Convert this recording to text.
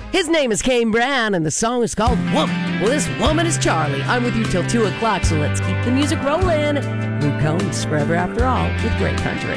His name is Kane Brown, and the song is called Woman. Well, this woman is Charlie. I'm with you till 2 o'clock, so let's keep the music rolling. Luke Combs, Forever After All, with Great Country.